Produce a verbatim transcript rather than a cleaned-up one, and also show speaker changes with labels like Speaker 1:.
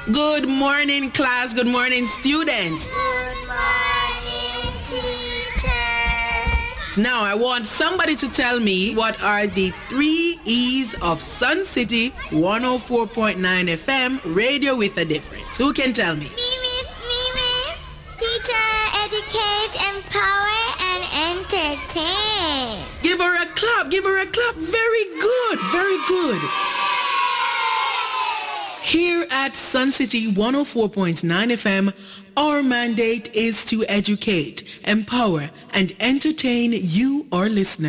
Speaker 1: Good morning, class. Good morning, students.
Speaker 2: Good morning, teacher.
Speaker 1: Now, I want somebody to tell me what are the three E's of Sun City one oh four point nine F M, radio with a difference. Who can tell me?
Speaker 2: Mimi, Mimi. Teacher, educate, empower, and entertain.
Speaker 1: Give her a clap. Give her a clap. Very good. Very good. Here at Sun City one oh four point nine F M, our mandate is to educate, empower, and entertain you, our listeners.